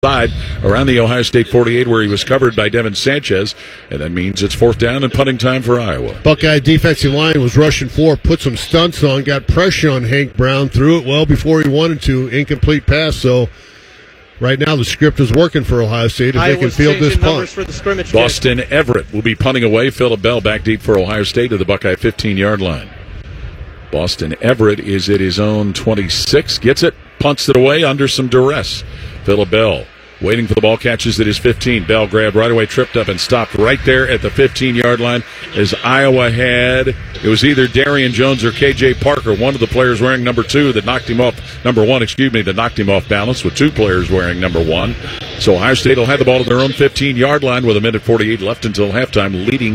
side around the Ohio State 48 where he was covered by Devin Sanchez, and that means it's fourth down and punting time for Iowa. Buckeye defensive line was rushing forward, put some stunts on, got pressure on Hank Brown, threw it well before he wanted to, incomplete pass, so right now the script is working for Ohio State if they can field this punt. For the Boston Everett will be punting away. Phillip Bell back deep for Ohio State at the Buckeye 15-yard line. Boston Everett is at his own 26, gets it, punts it away under some duress. Phillip Bell waiting for the ball, catches at his 15. Bell grabbed right away, tripped up, and stopped right there at the 15-yard line as Iowa had, it was either Darian Jones or K.J. Parker, one of the players wearing number 2 that knocked him off, that knocked him off balance, with 2 players wearing number 1. So Ohio State will have the ball at their own 15-yard line with 1:48 left until halftime, leading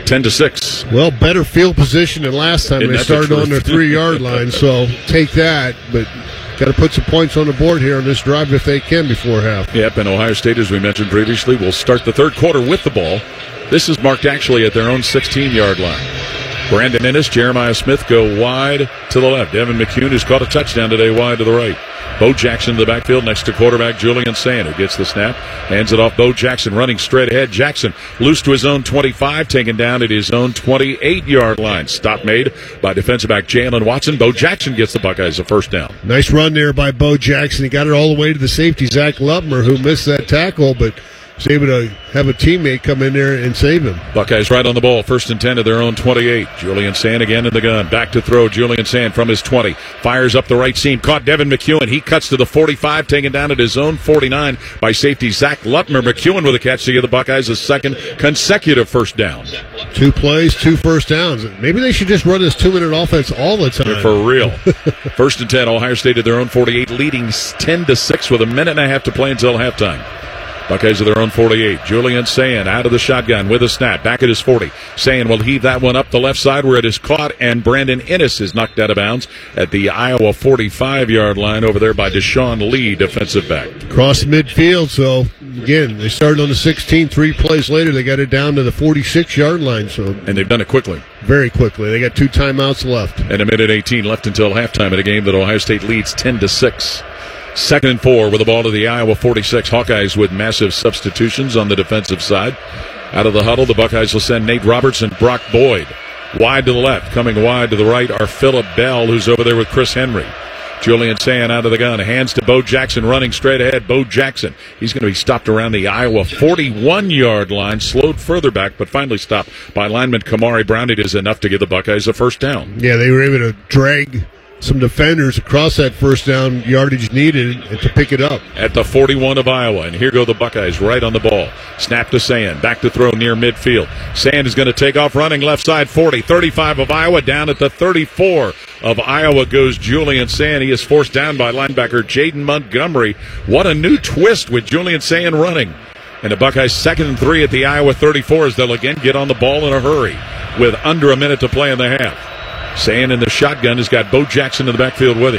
10-6. Well, better field position than last time. They started on their 3-yard line, so take that, but got to put some points on the board here on this drive if they can before half. Yep, and Ohio State, as we mentioned previously, will start the third quarter with the ball. This is marked actually at their own 16-yard line. Brandon Ennis, Jeremiah Smith go wide to the left. Evan McCune, who's caught a touchdown today, wide to the right. Bo Jackson in the backfield next to quarterback Julian Sand, who gets the snap, hands it off. Bo Jackson running straight ahead. Jackson loose to his own 25, taken down at his own 28-yard line. Stop made by defensive back Jalen Watson. Bo Jackson gets the Buckeyes a first down. Nice run there by Bo Jackson. He got it all the way to the safety, Zach Lubmer, who missed that tackle, but was able to have a teammate come in there and save him. Buckeyes right on the ball, first and 10 to their own 28. Julian Sand again in the gun. Back to throw. Julian Sand from his 20. Fires up the right seam. Caught Devin McEwen. He cuts to the 45, taken down at his own 49 by safety Zach Lutmer. McEwen with a catch to give the Buckeyes a second consecutive first down. 2 plays, 2 first downs. Maybe they should just run this 2-minute offense all the time. For real. First and 10, Ohio State at their own 48, leading 10-6 with a minute and a half to play until halftime. Buckeyes of their own 48. Julian Sand out of the shotgun with a snap. Back at his 40. Sand will heave that one up the left side where it is caught, and Brandon Ennis is knocked out of bounds at the Iowa 45-yard line over there by Deshaun Lee, defensive back. Cross midfield, so again, they started on the 16. 3 plays later, they got it down to the 46-yard line. And they've done it quickly. Very quickly. They got 2 timeouts left. And 1:18 left until halftime in a game that Ohio State leads 10-6. Second and 4 with the ball to the Iowa 46. Hawkeyes with massive substitutions on the defensive side. Out of the huddle, the Buckeyes will send Nate Roberts and Brock Boyd. Wide to the left. Coming wide to the right are Phillip Bell, who's over there with Chris Henry. Julian Sand out of the gun. Hands to Bo Jackson running straight ahead. Bo Jackson. He's going to be stopped around the Iowa 41-yard line. Slowed further back, but finally stopped by lineman Kamari Brown. It is enough to give the Buckeyes a first down. Yeah, they were able to drag some defenders across that first down yardage needed to pick it up. At the 41 of Iowa, and here go the Buckeyes right on the ball. Snap to Sand, back to throw near midfield. Sand is going to take off running left side 40, 35 of Iowa, down at the 34 of Iowa goes Julian Sand. He is forced down by linebacker Jaden Montgomery. What a new twist with Julian Sand running. And the Buckeyes 2nd and 3 at the Iowa 34 as they'll again get on the ball in a hurry with under a minute to play in the half. Sand in the shotgun has got Bo Jackson in the backfield with him.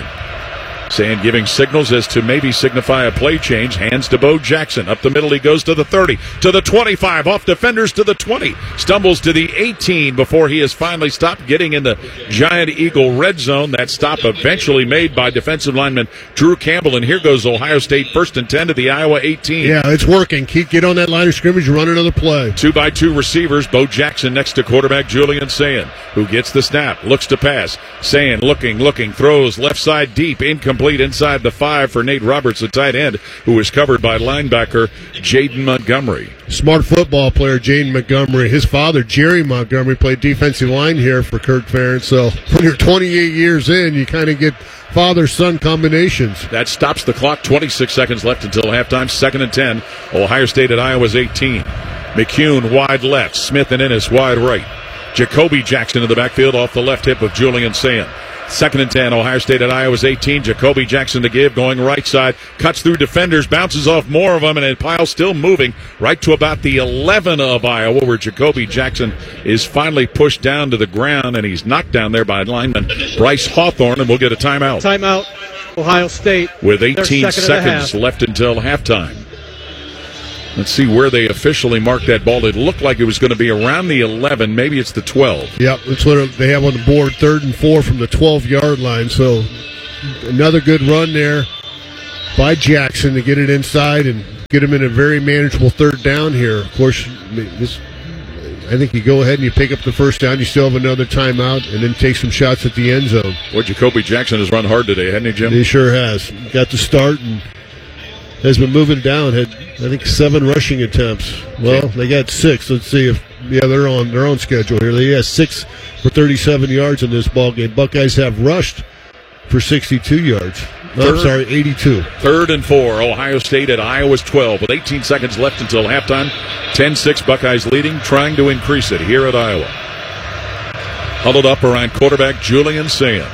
Sand giving signals as to maybe signify a play change. Hands to Bo Jackson. Up the middle he goes to the 30, to the 25, off defenders to the 20. Stumbles to the 18 before he is finally stopped, getting in the Giant Eagle red zone. That stop eventually made by defensive lineman Drew Campbell. And here goes Ohio State, 1st and 10 to the Iowa 18. Yeah, it's working. Get on that line of scrimmage, run another play. 2-by-2 receivers. Bo Jackson next to quarterback Julian Sand, who gets the snap, looks to pass. Sand looking, throws left side deep, incomplete inside the 5 for Nate Roberts, the tight end, who was covered by linebacker Jaden Montgomery. Smart football player, Jaden Montgomery. His father, Jerry Montgomery, played defensive line here for Kirk Ferentz. So when you're 28 years in, you kind of get father-son combinations. That stops the clock. 26 seconds left until halftime. 2nd and 10. Ohio State at Iowa's 18. McCune wide left. Smith and Ennis wide right. Jacoby Jackson in the backfield off the left hip of Julian Sand. 2nd and 10, Ohio State at Iowa's 18. Jacoby Jackson to give, going right side, cuts through defenders, bounces off more of them, and a pile still moving right to about the 11 of Iowa, where Jacoby Jackson is finally pushed down to the ground, and he's knocked down there by lineman Bryce Hawthorne, and we'll get a timeout. Timeout, Ohio State. With 18 seconds left until halftime. Let's see where they officially marked that ball. It looked like it was going to be around the 11. Maybe it's the 12. Yep, that's what they have on the board, 3rd and 4 from the 12-yard line. So another good run there by Jackson to get it inside and get them in a very manageable third down here. Of course, I think you go ahead and you pick up the first down. You still have another timeout, and then take some shots at the end zone. Well, Jacoby Jackson has run hard today, hasn't he, Jim? He sure has. Got the start and has been moving down. Had, I think, 7 rushing attempts. Well, they got 6. Let's see if they're on their own schedule here. They got 6 for 37 yards in this ball game. Buckeyes have rushed for 62 yards. No, I'm sorry, 82. 3rd and 4. Ohio State at Iowa's 12 with 18 seconds left until halftime. 10-6 Buckeyes leading, trying to increase it here at Iowa. Huddled up around quarterback Julian Sayin.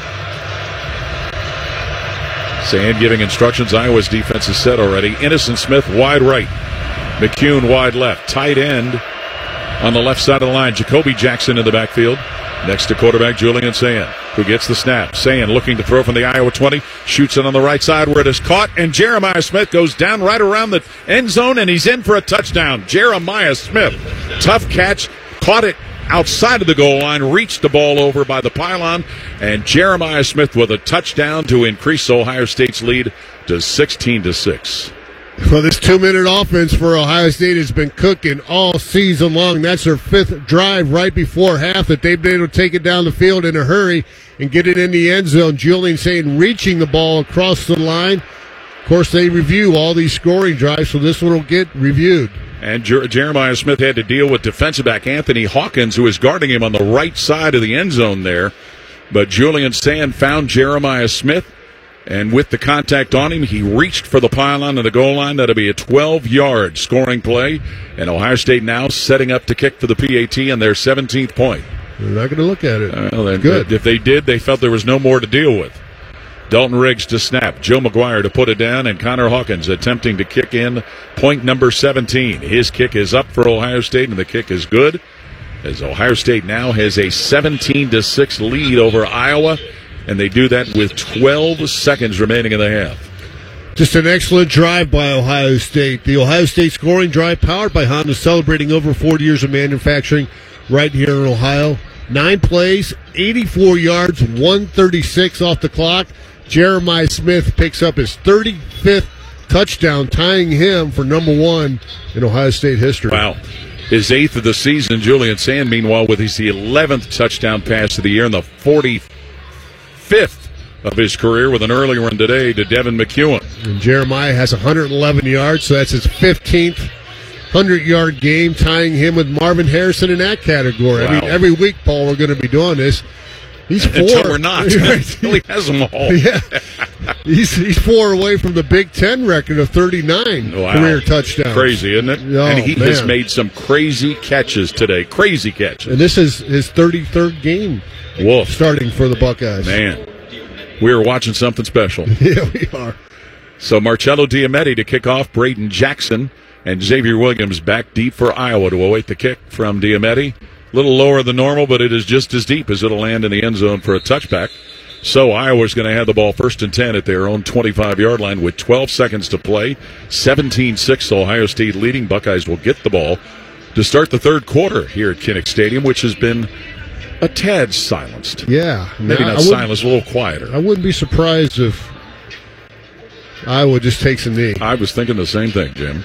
Sayin giving instructions. Iowa's defense is set already. Innocent Smith wide right. McCune wide left. Tight end on the left side of the line. Jacoby Jackson in the backfield. Next to quarterback Julian Sayin, who gets the snap. Sayin looking to throw from the Iowa 20. Shoots it on the right side where it is caught. And Jeremiah Smith goes down right around the end zone, and he's in for a touchdown. Jeremiah Smith, tough catch. Caught it outside of the goal line. Reached the ball over by the pylon. And Jeremiah Smith with a touchdown to increase Ohio State's lead to 16-6. Well, this 2-minute offense for Ohio State has been cooking all season long. That's their 5th drive right before half that they've been able to take it down the field in a hurry and get it in the end zone. Julian Sayin reaching the ball across the line. Of course, they review all these scoring drives, so this one will get reviewed. And Jeremiah Smith had to deal with defensive back Anthony Hawkins, who is guarding him on the right side of the end zone there. But Julian Sayin found Jeremiah Smith. And with the contact on him, he reached for the pylon and the goal line. That'll be a 12-yard scoring play. And Ohio State now setting up to kick for the PAT on their 17th point. They're not going to look at it. Well, good. If they did, they felt there was no more to deal with. Dalton Riggs to snap. Joe McGuire to put it down. And Connor Hawkins attempting to kick in point number 17. His kick is up for Ohio State, and the kick is good, as Ohio State now has a 17-6 lead over Iowa. And they do that with 12 seconds remaining in the half. Just an excellent drive by Ohio State. The Ohio State scoring drive powered by Honda, celebrating over 40 years of manufacturing right here in Ohio. 9 plays, 84 yards, 136 off the clock. Jeremiah Smith picks up his 35th touchdown, tying him for number 1 in Ohio State history. Wow. His 8th of the season. Julian Sayin, meanwhile, with his 11th touchdown pass of the year and the 45th of his career, with an early run today to Devin McEwen. And Jeremiah has 111 yards, so that's his 15th 100-yard game, tying him with Marvin Harrison in that category. Wow. I mean, every week, Paul, we're going to be doing this. He's 4. Until we're not. He has them all. Yeah. He's 4 away from the Big Ten record of 39 career touchdowns. Crazy, isn't it? Oh, and he man. has made some crazy catches today. Crazy catches. And this is his 33rd game. Wolf. Starting for the Buckeyes. Man, we're watching something special. Yeah, we are. So Marcello Diametti to kick off. Braden Jackson and Xavier Williams back deep for Iowa to await the kick from Diametti. A little lower than normal, but it is just as deep as it'll land in the end zone for a touchback. So Iowa's going to have the ball 1st and 10 at their own 25-yard line with 12 seconds to play. 17-6, Ohio State leading. Buckeyes will get the ball to start the third quarter here at Kinnick Stadium, which has been a tad silenced. Yeah. Maybe not silenced, a little quieter. I wouldn't be surprised if Iowa just takes a knee. I was thinking the same thing, Jim.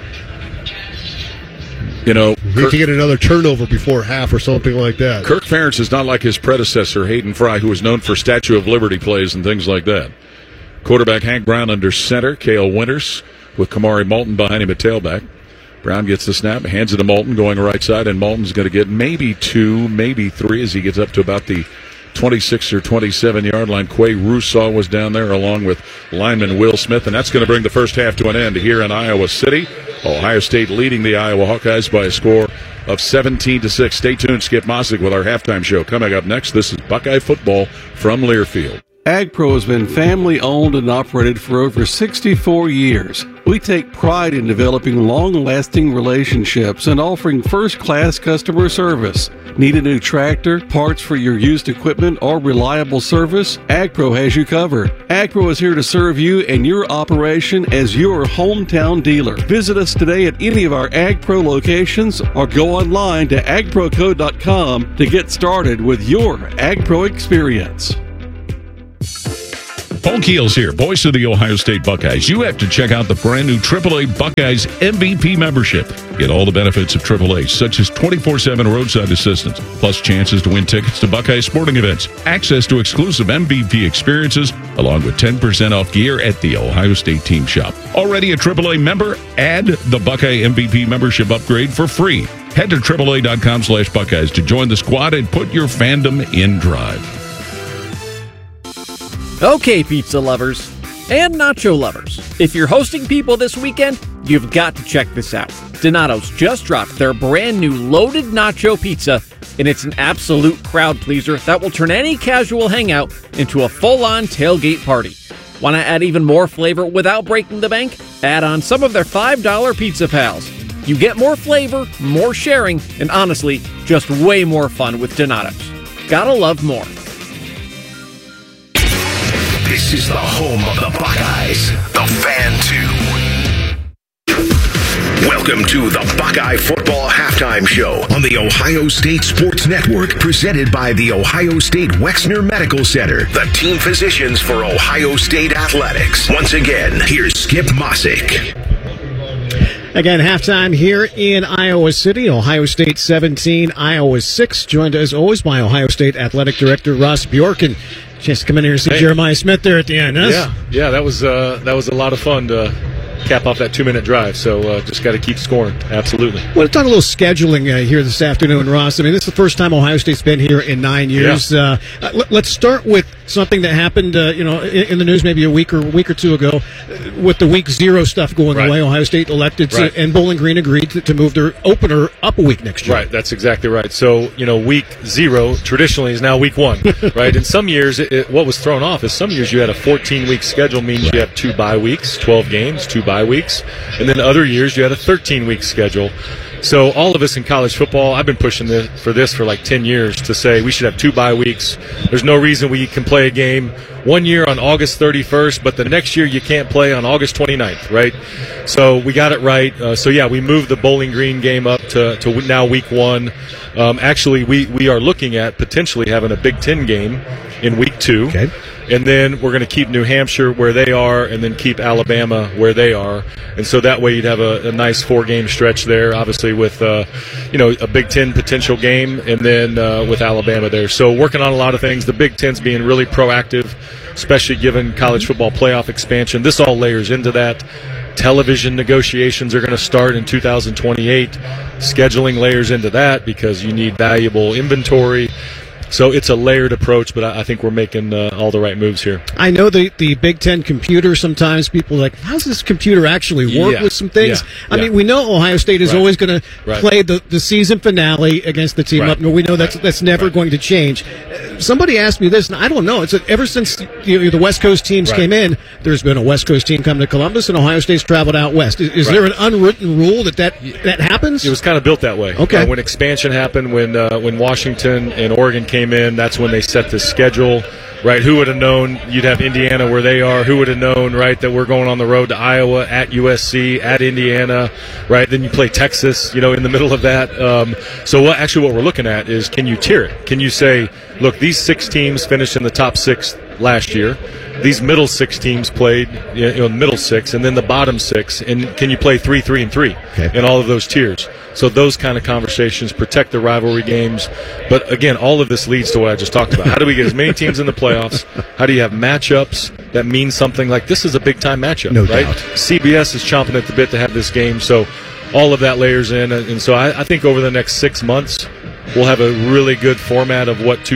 You know, Kirk to get another turnover before half or something like that. Kirk Ferentz is not like his predecessor, Hayden Fry, who was known for Statue of Liberty plays and things like that. Quarterback Hank Brown under center, Cale Winters with Kamari Moulton behind him at tailback. Brown gets the snap, hands it to Moulton going right side, and Moulton's going to get maybe 2, maybe 3 as he gets up to about the 26 or 27-yard line. Quay Rousseau was down there along with lineman Will Smith, and that's going to bring the first half to an end here in Iowa City. Ohio State leading the Iowa Hawkeyes by a score of 17-6. Stay tuned. Skip Mossick with our halftime show. Coming up next, this is Buckeye football from Learfield. AgPro has been family-owned and operated for over 64 years. We take pride in developing long-lasting relationships and offering first-class customer service. Need a new tractor, parts for your used equipment, or reliable service? AgPro has you covered. AgPro is here to serve you and your operation as your hometown dealer. Visit us today at any of our AgPro locations or go online to agproco.com to get started with your AgPro experience. Paul Keels here, voice of the Ohio State Buckeyes. You have to check out the brand new AAA Buckeyes MVP membership. Get all the benefits of AAA, such as 24/7 roadside assistance, plus chances to win tickets to Buckeye sporting events, access to exclusive MVP experiences, along with 10% off gear at the Ohio State team shop. Already a AAA member? Add the Buckeye MVP membership upgrade for free. Head to AAA.com/Buckeyes to join the squad and put your fandom in drive. Okay, pizza lovers and nacho lovers, if you're hosting people this weekend, you've got to check this out. Donato's just dropped their brand new loaded nacho pizza, and it's an absolute crowd pleaser that will turn any casual hangout into a full-on tailgate party. Want to add even more flavor without breaking the bank? Add on some of their $5 Pizza Pals. You get more flavor, more sharing, and honestly, just way more fun with Donato's. Gotta love more. This is the home of the Buckeyes, the Fan 2. Welcome to the Buckeye Football Halftime Show on the Ohio State Sports Network, presented by the Ohio State Wexner Medical Center, the team physicians for Ohio State Athletics. Once again, here's Skip Mossick. Again, halftime here in Iowa City. Ohio State 17, Iowa 6. Joined as always by Ohio State Athletic Director Ross Bjork. And just come in here and see Jeremiah Smith there at the end. Yeah, that was a lot of fun to cap off that 2-minute drive. So just got to keep scoring. Absolutely. I want to talk a little scheduling here this afternoon, Ross. I mean, this is the first time Ohio State's been here in 9 years. Yeah. Let's start with something that happened, in the news maybe a week or two ago, with the week 0 stuff going away. Ohio State elected to, and Bowling Green agreed to move their opener up a week next year. Right, that's exactly right. So, week 0 traditionally is now week 1, right? In some years, what was thrown off is some years you had a 14-week schedule, means you have 2 bye weeks, 12 games, 2 bye weeks, and then other years you had a 13-week schedule. So all of us in college football, I've been pushing for this for like 10 years to say we should have 2 bye weeks. There's no reason we can play a game one year on August 31st, but the next year you can't play on August 29th, right? So we got it right. We moved the Bowling Green game up to now week 1. Actually, we are looking at potentially having a Big Ten game in week 2. Okay. And then we're going to keep New Hampshire where they are and then keep Alabama where they are. And so that way you'd have a nice 4-game stretch there, obviously with, a Big Ten potential game and then with Alabama there. So working on a lot of things. The Big Ten's being really proactive, especially given college football playoff expansion. This all layers into that. Television negotiations are going to start in 2028. Scheduling layers into that because you need valuable inventory. So it's a layered approach, but I think we're making all the right moves here. I know the Big Ten computer, sometimes people are like, how does this computer actually work with some things? I mean, we know Ohio State is always going to play the season finale against the team up north. We know that's never going to change. Somebody asked me this, and I don't know. It's ever since the West Coast teams came in, there's been a West Coast team come to Columbus, and Ohio State's traveled out west. Is there an unwritten rule that happens? It was kind of built that way. Okay. When expansion happened, when Washington and Oregon came in, that's when they set the schedule, right? Who would have known you'd have Indiana where they are? Who would have known, right, that we're going on the road to Iowa, at USC, at Indiana, right? Then you play Texas, in the middle of that. So what we're looking at is, can you tier it? Can you say, look, these 6 teams finished in the top 6 last year. These middle 6 teams played, middle 6, and then the bottom 6. And can you play 3, 3, and 3 in all of those tiers? So those kind of conversations protect the rivalry games. But, again, all of this leads to what I just talked about. How do we get as many teams in the playoffs? How do you have matchups that mean something like this is a big-time matchup, right? Doubt. CBS is chomping at the bit to have this game. So all of that layers in. And so I think over the next 6 months, we'll have a really good format of what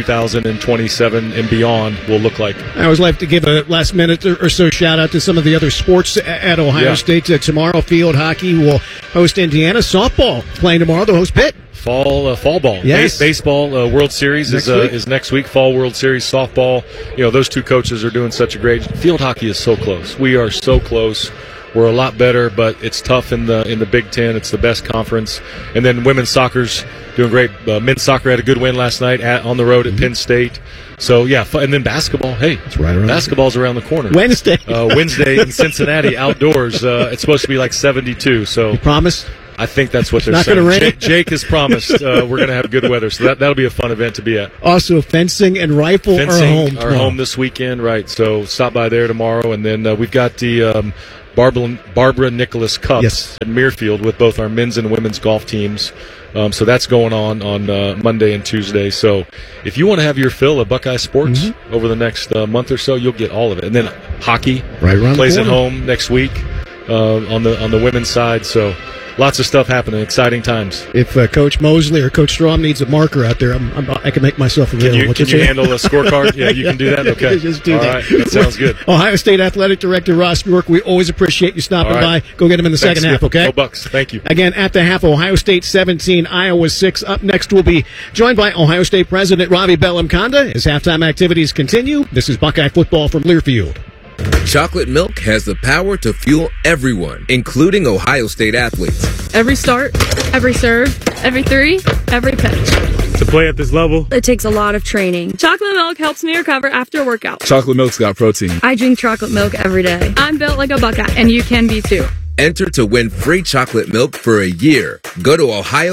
2027 and beyond will look like. I always like to give a last minute or so shout out to some of the other sports at Ohio State. Tomorrow, field hockey will host Indiana. Softball playing tomorrow. They'll host Pitt. Fall ball. Yes. Baseball World Series is next week. Fall World Series, softball. Those two coaches are doing such a great. Field hockey is so close. We are so close. We're a lot better, but it's tough in the Big Ten. It's the best conference. And then women's soccer's doing great. Men's soccer had a good win last night on the road at Penn State. So, and then basketball. Hey, it's right around basketball's around the corner. Wednesday in Cincinnati, outdoors. It's supposed to be like 72. So you promise? I think that's what they're not saying. Not going to rain? Jake has promised we're going to have good weather, so that'll be a fun event to be at. Also, fencing and rifle are home this weekend, right? So stop by there tomorrow, and then we've got the Barbara Nicholas Cup at Muirfield with both our men's and women's golf teams. So that's going on Monday and Tuesday. So if you want to have your fill of Buckeye sports over the next month or so, you'll get all of it. And then hockey plays at home next week on the women's side. So lots of stuff happening. Exciting times. If Coach Mosley or Coach Strom needs a marker out there, I can make myself available. Can you handle a scorecard? Yeah, you can do that? Okay. Just do all that. Right. That sounds good. Ohio State Athletic Director Ross Bjork, we always appreciate you stopping by. Go get him in the second half, okay? Go Bucks. Thank you. Again, at the half, Ohio State 17, Iowa 6. Up next, we'll be joined by Ohio State President Ravi Bellamkonda as halftime activities continue. This is Buckeye Football from Learfield. Chocolate milk has the power to fuel everyone, including Ohio State athletes. Every start, every serve, every three, every pitch. To play at this level, it takes a lot of training. Chocolate milk helps me recover after a workout. Chocolate milk's got protein. I drink chocolate milk every day. I'm built like a Buckeye, and you can be too. Enter to win free chocolate milk for a year. Go to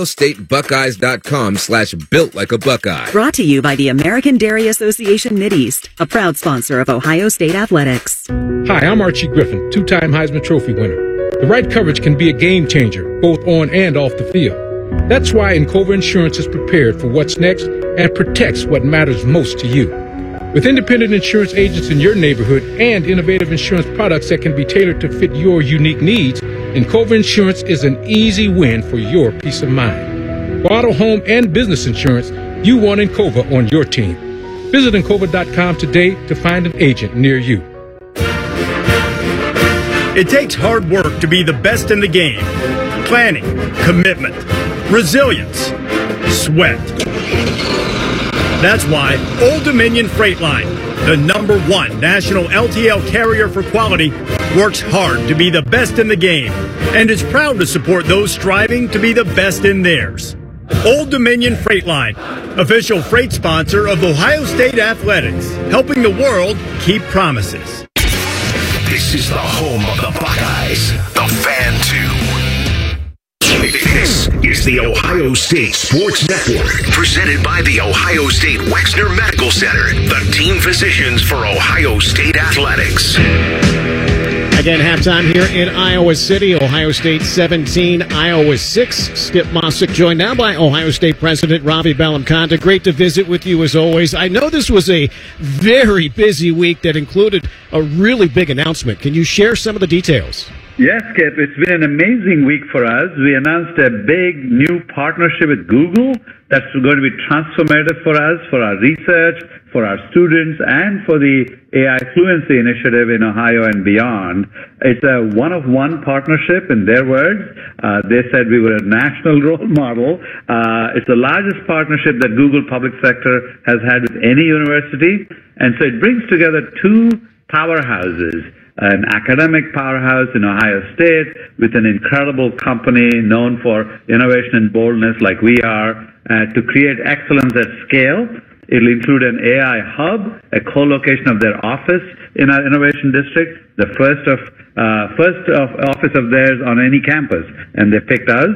ohiostatebuckeyes.com/built-like-a-Buckeye. Brought to you by the American Dairy Association Mideast, a proud sponsor of Ohio State Athletics. Hi, I'm Archie Griffin, two-time Heisman Trophy winner. The right coverage can be a game changer, both on and off the field. That's why Encova Insurance is prepared for what's next and protects what matters most to you. With independent insurance agents in your neighborhood and innovative insurance products that can be tailored to fit your unique needs, Encova Insurance is an easy win for your peace of mind. For auto, home, and business insurance, you want Encova on your team. Visit Encova.com today to find an agent near you. It takes hard work to be the best in the game. Planning, commitment, resilience, sweat. That's why Old Dominion Freight Line, the #1 national LTL carrier for quality, works hard to be the best in the game and is proud to support those striving to be the best in theirs. Old Dominion Freight Line, official freight sponsor of Ohio State Athletics, helping the world keep promises. This is the home of the Buckeyes, the Fan 2. This is the Ohio State Sports Network, presented by the Ohio State Wexner Medical Center, the team physicians for Ohio State Athletics. Again, halftime here in Iowa City. Ohio State 17, Iowa 6. Skip Mossick joined now by Ohio State President Ravi Bellamkonda. Great to visit with you as always. I know this was a very busy week that included a really big announcement. Can you share some of the details? Yes, Skip. It's been an amazing week for us. We announced a big new partnership with Google that's going to be transformative for us, for our research, for our students, and for the AI Fluency Initiative in Ohio and beyond. It's a one-of-one partnership, in their words. They said we were a national role model. It's the largest partnership that Google Public Sector has had with any university. And so it brings together two powerhouses, an academic powerhouse in Ohio State with an incredible company known for innovation and boldness like we are, to create excellence at scale. It'll include an AI hub, a co-location of their office in our innovation district, the first of office of theirs on any campus, and they picked us.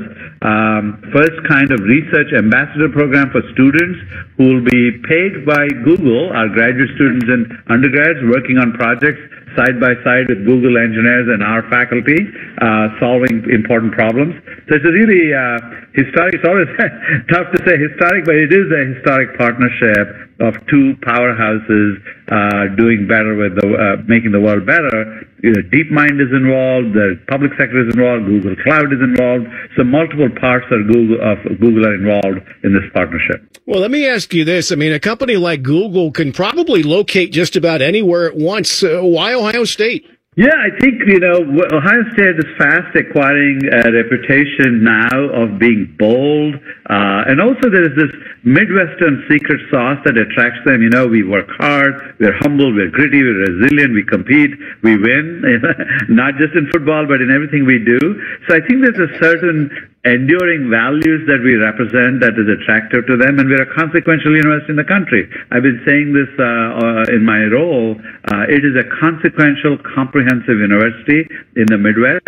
First kind of research ambassador program for students who will be paid by Google, our graduate students and undergrads working on projects side by side with Google engineers and our faculty, solving important problems. So it's a really historic, it's always tough to say historic, but it is a historic partnership of two powerhouses doing better with making the world better. DeepMind is involved, the public sector is involved, Google Cloud is involved, so multiple parts of Google are involved in this partnership. Well, let me ask you this. I mean, a company like Google can probably locate just about anywhere at once. Why Ohio State? Yeah, I think, Ohio State is fast acquiring a reputation now of being bold. And also there's this Midwestern secret sauce that attracts them. We work hard, we're humble, we're gritty, we're resilient, we compete, we win, not just in football, but in everything we do. So I think there's a certain enduring values that we represent that is attractive to them, and we're a consequential university in the country. I've been saying this in my role. It is a consequential, comprehensive university in the Midwest,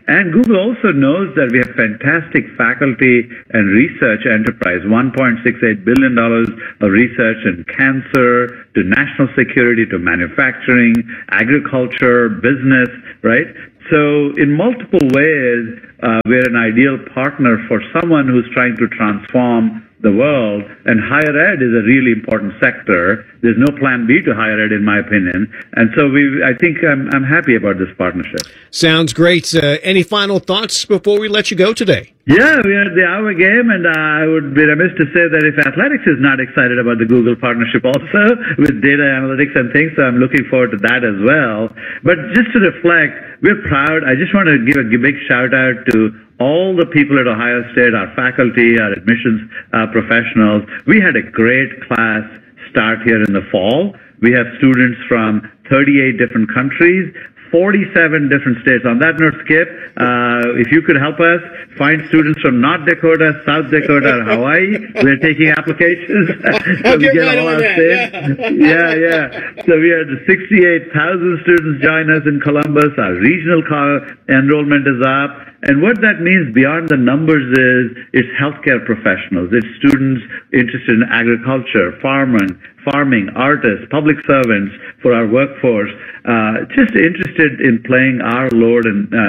And Google also knows that we have fantastic faculty and research enterprise, $1.68 billion of research in cancer, to national security, to manufacturing, agriculture, business, right? So in multiple ways, we're an ideal partner for someone who's trying to transform the world, and higher ed is a really important sector. There's no plan B to higher ed, in my opinion. And so I think I'm happy about this partnership. Sounds great. Any final thoughts before we let you go today? Yeah, we are at the hour game, and I would be remiss to say that if athletics is not excited about the Google partnership also with data analytics and things, so I'm looking forward to that as well. But just to reflect, we're proud. I just want to give a big shout out to all the people at Ohio State, our faculty, our admissions professionals. We had a great class start here in the fall. We have students from 38 different countries, 47 different states. On that note, Skip, if you could help us find students from North Dakota, South Dakota, or Hawaii, we're taking applications. So we get all our states. Yeah. So we had 68,000 students join us in Columbus. Our regional enrollment is up. And what that means beyond the numbers is it's healthcare professionals, it's students interested in agriculture, farming, artists, public servants for our workforce, just interested in playing our role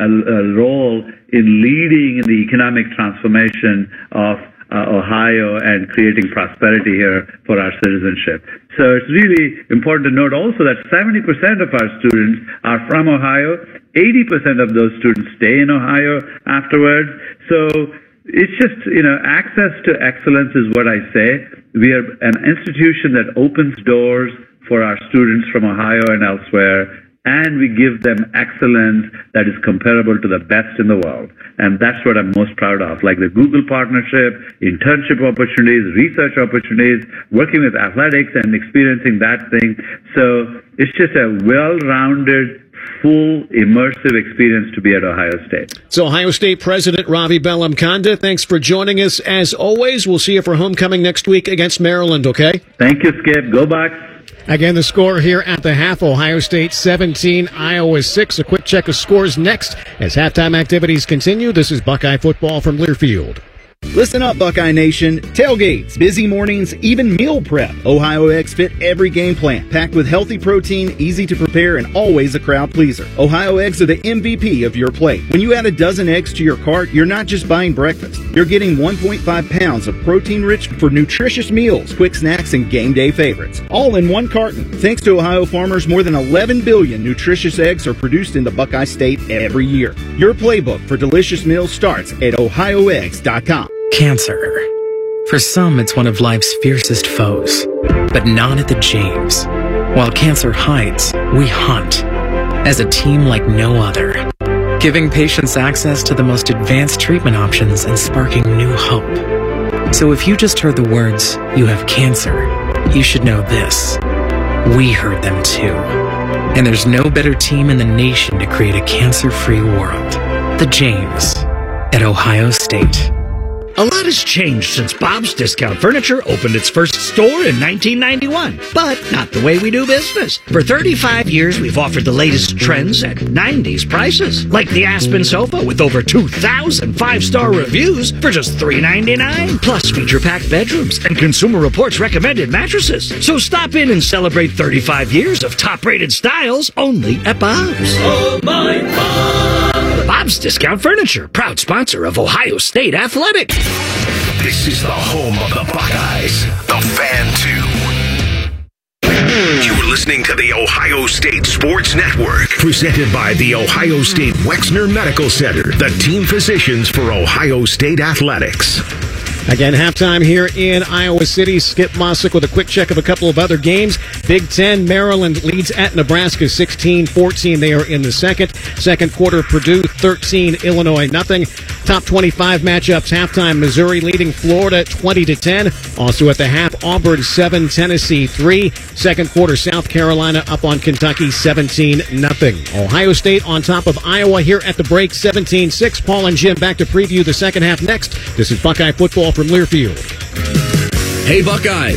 in leading in the economic transformation of Ohio and creating prosperity here for our citizenship. So it's really important to note also that 70% of our students are from Ohio. 80% of those students stay in Ohio afterwards. So it's just, access to excellence is what I say. We are an institution that opens doors for our students from Ohio and elsewhere, and we give them excellence that is comparable to the best in the world. And that's what I'm most proud of, like the Google partnership, internship opportunities, research opportunities, working with athletics and experiencing that thing. So it's just a well-rounded, full, immersive experience to be at Ohio State. So Ohio State President Ravi Bellamkonda, thanks for joining us. As always, we'll see you for homecoming next week against Maryland, okay? Thank you, Skip. Go Bucks. Again, the score here at the half, Ohio State 17, Iowa 6. A quick check of scores next as halftime activities continue. This is Buckeye football from Learfield. Listen up, Buckeye Nation. Tailgates, busy mornings, even meal prep. Ohio Eggs fit every game plan. Packed with healthy protein, easy to prepare, and always a crowd pleaser. Ohio Eggs are the MVP of your plate. When you add a dozen eggs to your cart, you're not just buying breakfast. You're getting 1.5 pounds of protein-rich for nutritious meals, quick snacks, and game day favorites. All in one carton. Thanks to Ohio farmers, more than 11 billion nutritious eggs are produced in the Buckeye State every year. Your playbook for delicious meals starts at ohioeggs.com. Cancer. For some, it's one of life's fiercest foes, but not at the James. While cancer hides, we hunt as a team like no other, giving patients access to the most advanced treatment options and sparking new hope. So if you just heard the words, "you have cancer," you should know this. We heard them too. And there's no better team in the nation to create a cancer-free world. The James at Ohio State. A lot has changed since Bob's Discount Furniture opened its first store in 1991, but not the way we do business. For 35 years, we've offered the latest trends at 90s prices, like the Aspen sofa with over 2,000 five-star reviews for just $399, plus feature-packed bedrooms and Consumer Reports recommended mattresses. So stop in and celebrate 35 years of top-rated styles only at Bob's. Oh, my Bob! Bob's Discount Furniture, proud sponsor of Ohio State Athletics. This is the home of the Buckeyes, the Fan 2. You're listening to the Ohio State Sports Network, presented by the Ohio State Wexner Medical Center, the team physicians for Ohio State Athletics. Again, halftime here in Iowa City. Skip Mossick with a quick check of a couple of other games. Big Ten, Maryland leads at Nebraska 16-14. They are in the second. Second quarter, Purdue 13, Illinois nothing. Top 25 matchups, halftime, Missouri leading Florida 20-10. Also at the half, Auburn 7, Tennessee 3. Second quarter, South Carolina up on Kentucky 17-0. Ohio State on top of Iowa here at the break 17-6. Paul and Jim back to preview the second half next. This is Buckeye football from Learfield. Hey Buckeyes,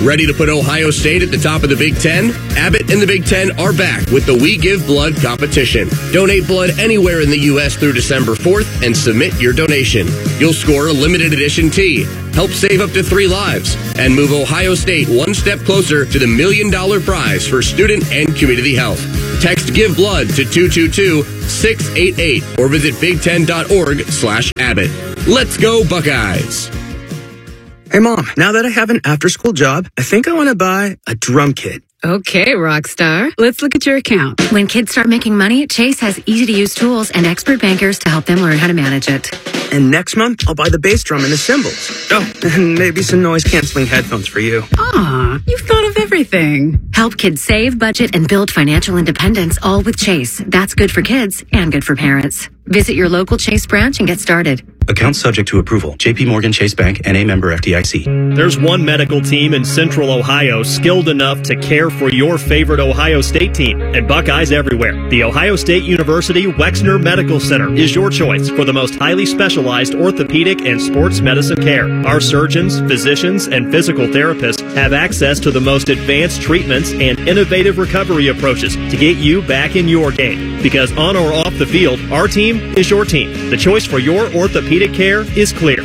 Ready to put Ohio State at the top of the Big Ten? Abbott and the Big Ten are back with the We Give Blood competition. Donate blood anywhere in the U.S. through December 4th and submit your donation. You'll score a limited edition tee, help save up to 3 lives, and move Ohio State one step closer to the $1 million prize for student and community health. Text Give Blood to 222-688 or visit big10.org/Abbott. Let's go Buckeyes! Hey, Mom, now that I have an after-school job, I think I want to buy a drum kit. Okay, Rockstar. Let's look at your account. When kids start making money, Chase has easy-to-use tools and expert bankers to help them learn how to manage it. And next month, I'll buy the bass drum and the cymbals. Oh, and maybe some noise-canceling headphones for you. Aw, you've thought of everything. Help kids save, budget, and build financial independence, all with Chase. That's good for kids and good for parents. Visit your local Chase branch and get started. Account subject to approval. J.P. Morgan Chase Bank, N.A. member FDIC. There's one medical team in Central Ohio skilled enough to care for your favorite Ohio State team, and Buckeyes everywhere. The Ohio State University Wexner Medical Center is your choice for the most highly specialized orthopedic and sports medicine care. Our surgeons, physicians, and physical therapists have access to the most advanced treatments and innovative recovery approaches to get you back in your game. Because on or off the field, our team is your team. The choice for your orthopedic care is clear.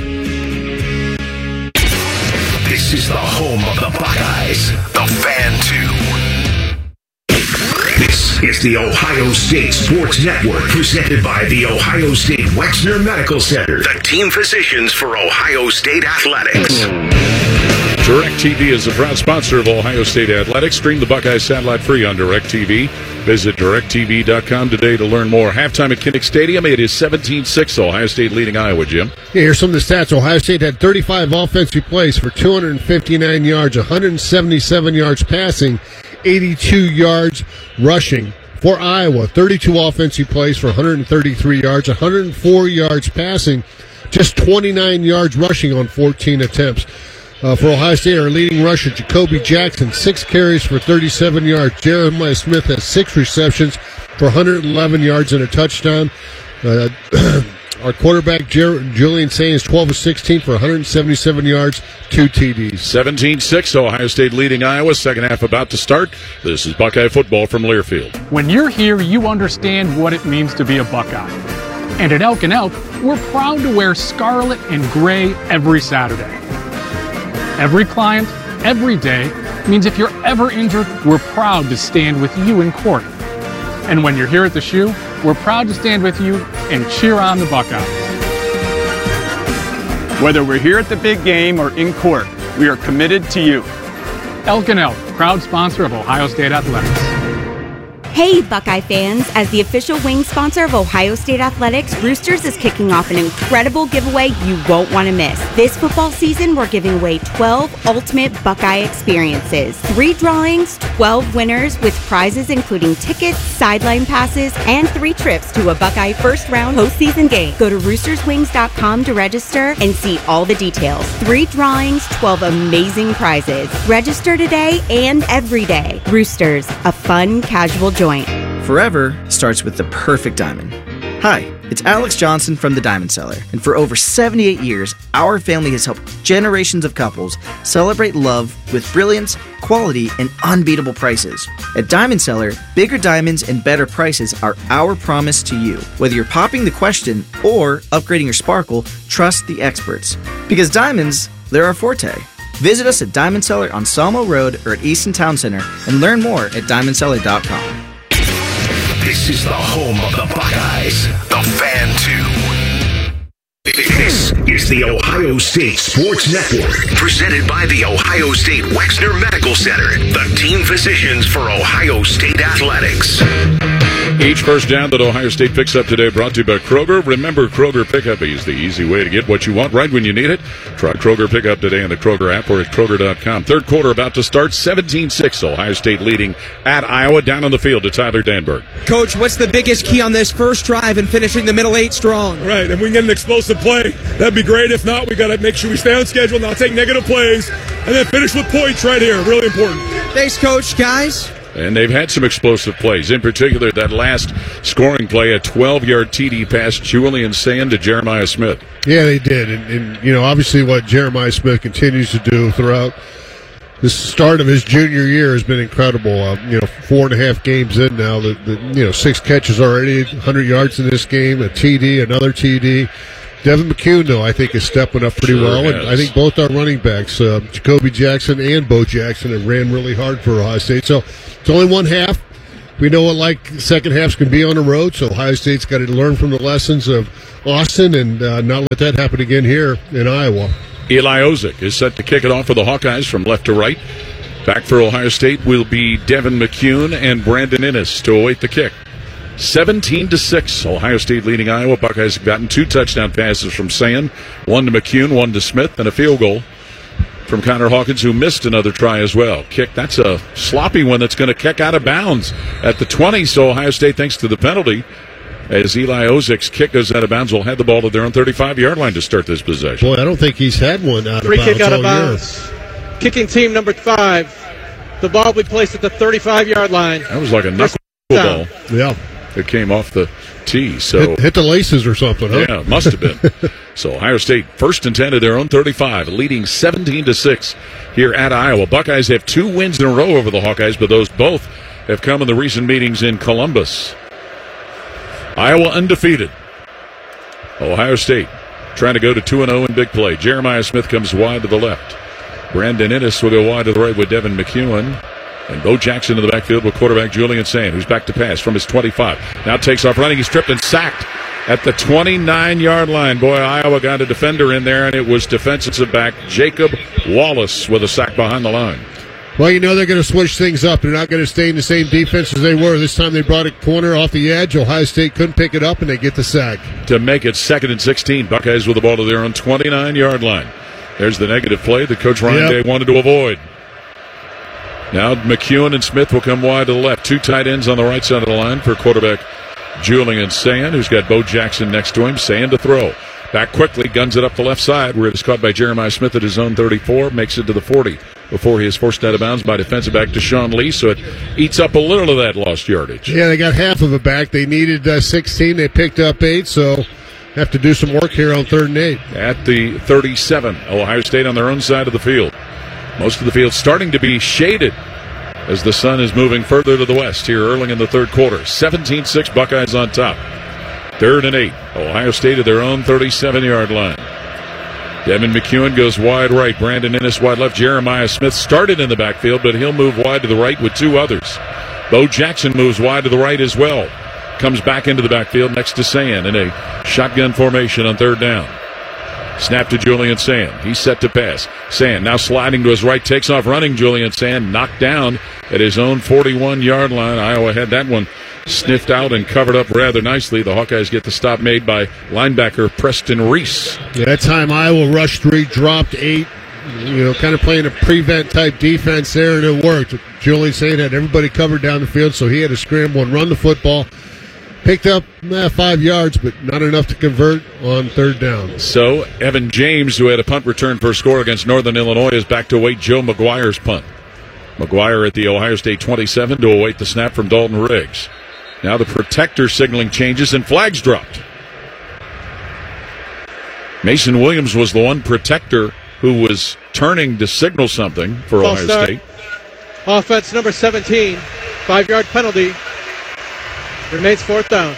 This is the home of the Buckeyes, the Fan 2. This is the Ohio State Sports Network, presented by the Ohio State Wexner Medical Center, the team physicians for Ohio State Athletics. DirecTV is a proud sponsor of Ohio State Athletics. Stream the Buckeyes satellite free on DirecTV. Visit DirecTV.com today to learn more. Halftime at Kinnick Stadium, it is 17-6. Ohio State leading Iowa, Jim. Yeah, here's some of the stats. Ohio State had 35 offensive plays for 259 yards, 177 yards passing, 82 yards rushing. For Iowa, 32 offensive plays for 133 yards, 104 yards passing, just 29 yards rushing on 14 attempts. For Ohio State, our leading rusher, Jacoby Jackson, 6 carries for 37 yards. Jeremiah Smith has 6 receptions for 111 yards and a touchdown. Our quarterback, Julian Sains, 12 of 16 for 177 yards, 2 TDs. 17-6, Ohio State leading Iowa. Second half about to start. This is Buckeye football from Learfield. When you're here, you understand what it means to be a Buckeye. And at Elk & Elk, we're proud to wear scarlet and gray every Saturday. Every client, every day, means if you're ever injured, we're proud to stand with you in court. And when you're here at the shoe, we're proud to stand with you and cheer on the Buckeyes. Whether we're here at the big game or in court, we are committed to you. Elk & Elk, proud sponsor of Ohio State Athletics. Hey, Buckeye fans! As the official wing sponsor of Ohio State Athletics, Roosters is kicking off an incredible giveaway you won't want to miss. This football season, we're giving away 12 ultimate Buckeye experiences. 3 drawings, 12 winners with prizes including tickets, sideline passes, and 3 trips to a Buckeye first-round postseason game. Go to roosterswings.com to register and see all the details. 3 drawings, 12 amazing prizes. Register today and every day. Roosters, a fun, casual joint. Forever starts with the perfect diamond. Hi, it's Alex Johnson from the Diamond Cellar, and for over 78 years, our family has helped generations of couples celebrate love with brilliance, quality, and unbeatable prices. At Diamond Cellar, bigger diamonds and better prices are our promise to you. Whether you're popping the question or upgrading your sparkle, trust the experts. Because diamonds, they're our forte. Visit us at Diamond Cellar on Sawmill Road or at Easton Town Center and learn more at diamondcellar.com. This is the home of the Buckeyes, the Fan 2. This is the Ohio State Sports Network, presented by the Ohio State Wexner Medical Center, the team physicians for Ohio State Athletics. Each first down that Ohio State picks up today brought to you by Kroger. Remember, Kroger Pickup is the easy way to get what you want right when you need it. Try Kroger Pickup today in the Kroger app or at Kroger.com. Third quarter about to start, 17-6. Ohio State leading at Iowa. Down on the field to Tyler Danberg. Coach, what's the biggest key on this first drive and finishing the middle 8 strong? Right, if we can get an explosive play, that'd be great. If not, we got to make sure we stay on schedule, not take negative plays, and then finish with points right here. Really important. Thanks, Coach. Guys? And they've had some explosive plays. In particular, that last scoring play, a 12-yard TD pass, Julian Sand to Jeremiah Smith. Yeah, they did. And you know, obviously what Jeremiah Smith continues to do throughout This start of his junior year has been incredible. 4.5 games in now. 6 catches already, 100 yards in this game, a TD, another TD. Devin McCune, though, I think is stepping up pretty well. And I think both our running backs, Jacoby Jackson and Bo Jackson, have ran really hard for Ohio State. So it's only one half. We know what second halves can be on the road, so Ohio State's got to learn from the lessons of Austin and not let that happen again here in Iowa. Eli Ozick is set to kick it off for the Hawkeyes from left to right. Back for Ohio State will be Devin McCune and Brandon Inniss to await the kick. 17-6, Ohio State leading Iowa. Buckeyes have gotten 2 touchdown passes from Sand, 1 to McCune, 1 to Smith, and a field goal from Connor Hawkins, who missed another try as well. Kick, that's a sloppy one that's going to kick out of bounds at the 20, so Ohio State, thanks to the penalty, as Eli Ozick's kick goes out of bounds, will head the ball to their own 35-yard line to start this possession. Boy, I don't think he's had one out of bounds. Free kick out of bounds. Kicking team number 5. The ball will be placed at the 35-yard line. That was like a knuckle ball. Yeah. It came off the tee. So hit the laces or something, huh? Yeah, must have been. So Ohio State, 1st and 10 at their own 35, leading 17-6 here at Iowa. Buckeyes have 2 wins in a row over the Hawkeyes, but those both have come in the recent meetings in Columbus. Iowa undefeated. Ohio State trying to go to 2-0 in big play. Jeremiah Smith comes wide to the left. Brandon Inniss will go wide to the right with Devin McCune. And Bo Jackson in the backfield with quarterback Julian Sand, who's back to pass from his 25. Now takes off running. He's tripped and sacked at the 29-yard line. Boy, Iowa got a defender in there, and it was defensive back Jacob Wallace with a sack behind the line. Well, they're going to switch things up. They're not going to stay in the same defense as they were. This time they brought a corner off the edge. Ohio State couldn't pick it up, and they get the sack. To make it 2nd and 16, Buckeyes with the ball to their own 29-yard line. There's the negative play that Coach Ryan Day wanted to avoid. Now McCune and Smith will come wide to the left. 2 tight ends on the right side of the line for quarterback Julian Sand, who's got Bo Jackson next to him. Sand to throw. Back quickly, guns it up the left side, where it is caught by Jeremiah Smith at his own 34, makes it to the 40 before he is forced out of bounds by defensive back Deshaun Lee, so it eats up a little of that lost yardage. Yeah, they got half of it back. They needed 16. They picked up 8, so have to do some work here on 3rd and 8. At the 37, Ohio State on their own side of the field. Most of the field starting to be shaded as the sun is moving further to the west here early in the 3rd quarter. 17-6 Buckeyes on top. 3rd and 8. Ohio State at their own 37-yard line. Devin McCune goes wide right. Brandon Inniss wide left. Jeremiah Smith started in the backfield, but he'll move wide to the right with 2 others. Bo Jackson moves wide to the right as well. Comes back into the backfield next to Sand in a shotgun formation on 3rd down. Snap to Julian Sand. He's set to pass. Sand now sliding to his right, takes off running. Julian Sand knocked down at his own 41-yard line. Iowa had that one sniffed out and covered up rather nicely. The Hawkeyes get the stop made by linebacker Preston Reese. Yeah, that time Iowa rushed 3, dropped 8. Kind of playing a prevent type defense there, and it worked. Julian Sand had everybody covered down the field, so he had to scramble and run the football. Picked up 5 yards, but not enough to convert on 3rd down. So Evan James, who had a punt return for a score against Northern Illinois, is back to await Joe McGuire's punt. McGuire at the Ohio State 27 to await the snap from Dalton Riggs. Now the protector signaling changes and flags dropped. Mason Williams was the one protector who was turning to signal something for Ohio State. Offense number 17, 5-yard penalty. Remains 4th down.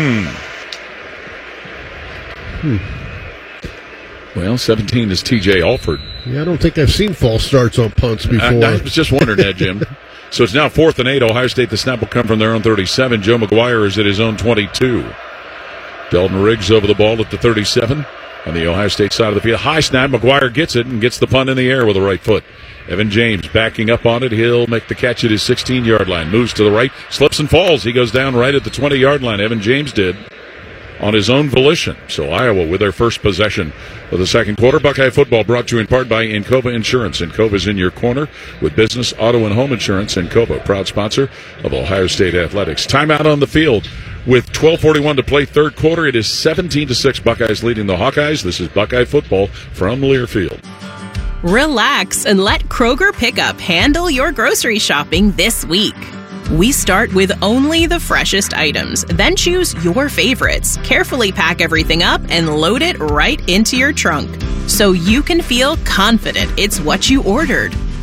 Well, 17 is T.J. Alford. Yeah, I don't think I've seen false starts on punts before. I was just wondering that, Jim. So it's now 4th and 8. Ohio State, the snap will come from their own 37. Joe McGuire is at his own 22. Dalton Riggs over the ball at the 37 on the Ohio State side of the field. High snap. McGuire gets it and gets the punt in the air with the right foot. Evan James backing up on it. He'll make the catch at his 16-yard line. Moves to the right, slips and falls. He goes down right at the 20-yard line. Evan James did on his own volition. So Iowa with their first possession of the 2nd quarter. Buckeye football brought to you in part by Encova Insurance. Encova's in your corner with business, auto, and home insurance. Encova, proud sponsor of Ohio State Athletics. Timeout on the field with 12:41 to play 3rd quarter. It is 17-6 Buckeyes leading the Hawkeyes. This is Buckeye football from Learfield. Relax and let Kroger Pickup handle your grocery shopping this week. We start with only the freshest items, then choose your favorites, carefully pack everything up, and load it right into your trunk so you can feel confident it's what you ordered.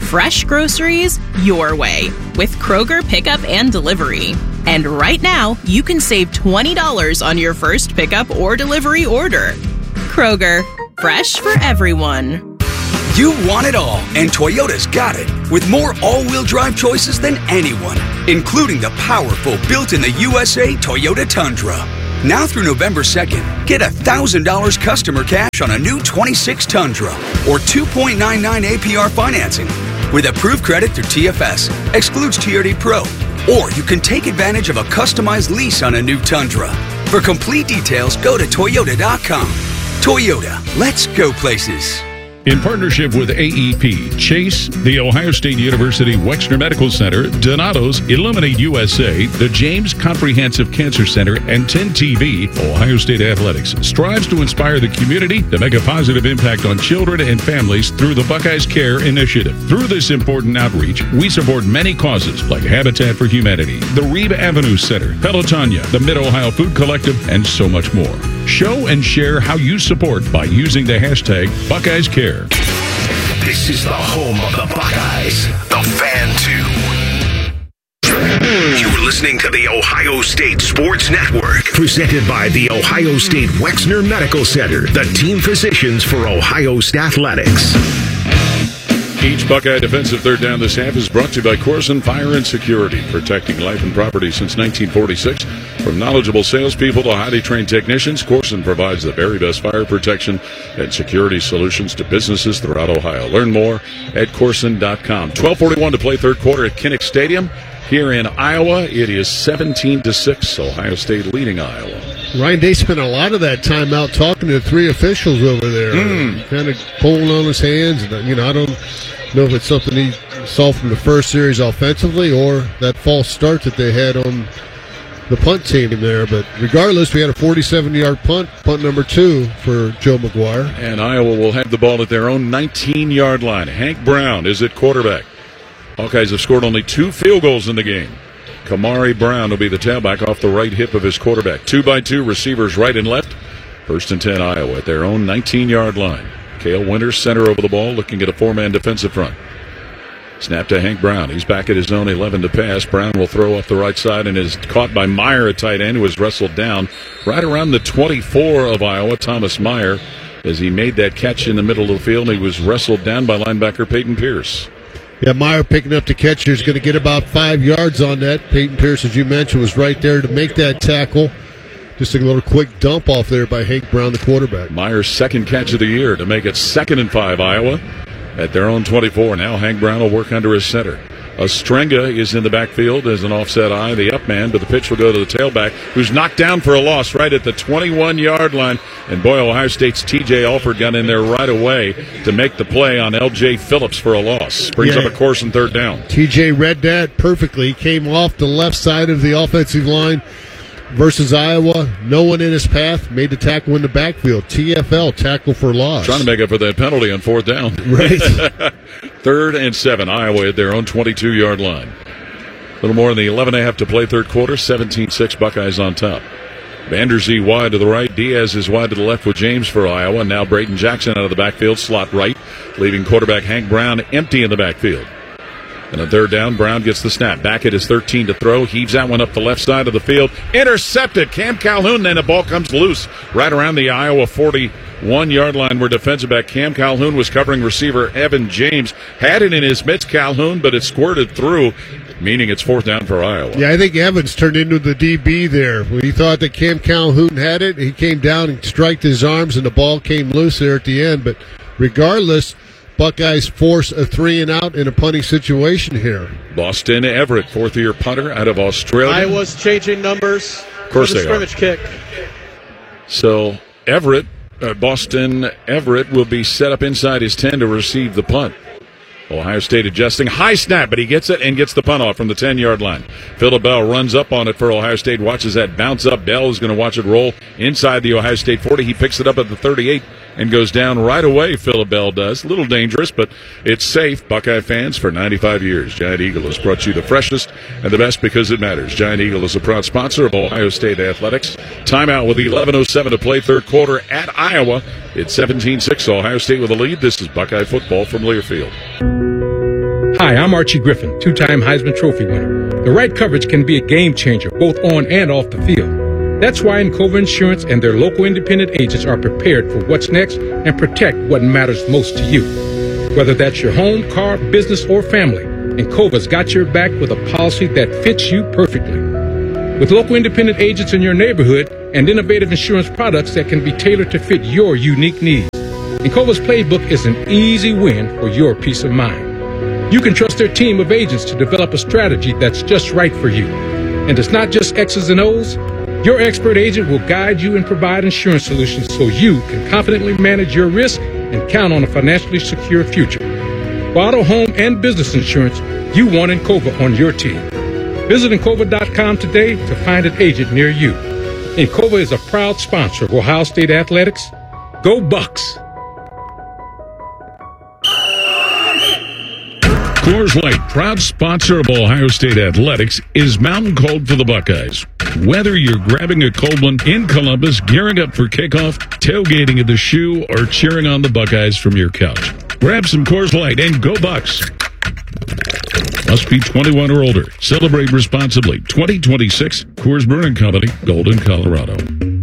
Fresh groceries your way with Kroger Pickup and Delivery. And right now, you can save $20 on your first pickup or delivery order. Kroger, fresh for everyone. You want it all, and Toyota's got it. With more all-wheel drive choices than anyone, including the powerful built-in-the-USA Toyota Tundra. Now through November 2nd, get $1,000 customer cash on a new 26 Tundra or 2.99 APR financing with approved credit through TFS. Excludes TRD Pro. Or you can take advantage of a customized lease on a new Tundra. For complete details, go to Toyota.com. Toyota, let's go places. In partnership with AEP, Chase, the Ohio State University Wexner Medical Center, Donato's, Illuminate USA, the James Comprehensive Cancer Center, and 10TV, Ohio State Athletics strives to inspire the community to make a positive impact on children and families through the Buckeyes Care Initiative. Through this important outreach, we support many causes like Habitat for Humanity, the Reeb Avenue Center, Pelotonia, the Mid-Ohio Food Collective, and so much more. Show and share how you support by using the hashtag Buckeyes Care. This is the home of the Buckeyes, the Fan 2. You're listening to the Ohio State Sports Network, presented by the Ohio State Wexner Medical Center, the team physicians for Ohio State Athletics. Each Buckeye defensive third down this half is brought to you by Corson Fire and Security, protecting life and property since 1946. From knowledgeable salespeople to highly trained technicians, Corson provides the very best fire protection and security solutions to businesses throughout Ohio. Learn more at Corson.com. 12:41 to play third quarter at Kinnick Stadium. Here in Iowa, it is 17-6. Ohio State leading Iowa. Ryan Day spent a lot of that time out talking to three officials over there, kind of pulling on his hands. And, I don't know if it's something he saw from the first series offensively or that false start that they had on the punt team there. But regardless, we had a 47-yard punt number 2 for Joe McGuire. And Iowa will have the ball at their own 19-yard line. Hank Brown is at quarterback. Hawkeyes have scored only 2 field goals in the game. Kamari Brown will be the tailback off the right hip of his quarterback. 2-by-2 receivers right and left. 1st and 10 Iowa at their own 19-yard line. Cale Winters center over the ball, looking at a 4-man defensive front. Snap to Hank Brown. He's back at his own 11 to pass. Brown will throw off the right side and is caught by Meyer at tight end, who was wrestled down right around the 24 of Iowa. Thomas Meyer, as he made that catch in the middle of the field, he was wrestled down by linebacker Peyton Pierce. Yeah, Meyer picking up the catch. He's going to get about 5 yards on that. Peyton Pierce, as you mentioned, was right there to make that tackle. Just a little quick dump off there by Hank Brown, the quarterback. Meyer's second catch of the year to make it 2nd and 5 Iowa at their own 24. Now Hank Brown will work under his center. Ostrenga is in the backfield as an offset eye, the up man, but the pitch will go to the tailback, who's knocked down for a loss right at the 21-yard line. And boy, Ohio State's T.J. Alford got in there right away to make the play on L.J. Phillips for a loss. Brings up a course and third down. T.J. read that perfectly. Came off the left side of the offensive line versus Iowa. No one in his path. Made the tackle in the backfield. TFL, tackle for loss. Trying to make up for that penalty on 4th down. Right. 3rd and 7. Iowa at their own 22-yard line. A little more than the 11.5 to play third quarter. 17-6 Buckeyes on top. Vanderzee wide to the right. Diaz is wide to the left with James for Iowa. Now Braden Jackson out of the backfield, slot right, leaving quarterback Hank Brown empty in the backfield. And on 3rd down, Brown gets the snap. Back at his 13 to throw. Heaves that one up the left side of the field. Intercepted. Cam Calhoun. Then the ball comes loose right around the Iowa 41-yard line where defensive back Cam Calhoun was covering receiver Evan James. Had it in his midst, Calhoun, but it squirted through, meaning it's 4th down for Iowa. Yeah, I think Evans turned into the DB there. When he thought that Cam Calhoun had it, he came down and striked his arms, and the ball came loose there at the end. But regardless, Buckeyes force a 3-and-out in a punting situation here. Boston Everett, 4th-year punter out of Australia. Iowa's changing numbers. Of course they scrimmage kick. So Everett, Boston Everett will be set up inside his 10 to receive the punt. Ohio State adjusting. High snap, but he gets it and gets the punt off from the 10-yard line. Phillip Bell runs up on it for Ohio State, watches that bounce up. Bell is going to watch it roll inside the Ohio State 40. He picks it up at the 38 and goes down right away, Phillip Bell does. A little dangerous, but it's safe. Buckeye fans, for 95 years, Giant Eagle has brought you the freshest and the best because it matters. Giant Eagle is a proud sponsor of Ohio State Athletics. Timeout with 11:07 to play third quarter at Iowa. It's 17-6, Ohio State with a lead. This is Buckeye football from Learfield. Hi, I'm Archie Griffin, two-time Heisman Trophy winner. The right coverage can be a game changer, both on and off the field. That's why Encova Insurance and their local independent agents are prepared for what's next and protect what matters most to you. Whether that's your home, car, business, or family, Encova's got your back with a policy that fits you perfectly. With local independent agents in your neighborhood and innovative insurance products that can be tailored to fit your unique needs, Encova's playbook is an easy win for your peace of mind. You can trust their team of agents to develop a strategy that's just right for you. And it's not just X's and O's. Your expert agent will guide you and provide insurance solutions so you can confidently manage your risk and count on a financially secure future. For auto, home, and business insurance, you want Encova on your team. Visit Encova.com today to find an agent near you. Encova is a proud sponsor of Ohio State Athletics. Go Bucks! Coors Light, proud sponsor of Ohio State Athletics, is mountain cold for the Buckeyes. Whether you're grabbing a cold one in Columbus, gearing up for kickoff, tailgating at the Shoe, or cheering on the Buckeyes from your couch, grab some Coors Light and go Bucks. Must be 21 or older. Celebrate responsibly. 2026 Coors Brewing Company, Golden, Colorado.